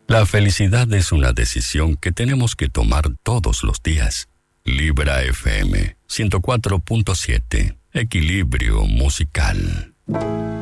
La felicidad es una decisión que tenemos que tomar todos los días. Libra FM 104.7. Equilibrio musical.